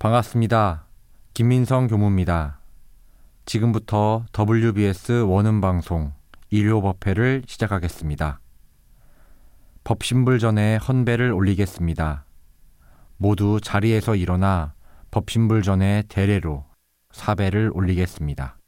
반갑습니다. 김민성 교무입니다. 지금부터 WBS 원음방송 일요법회를 시작하겠습니다. 법신불 전에 헌배를 올리겠습니다. 모두 자리에서 일어나 법신불 전에 대례로 사배를 올리겠습니다.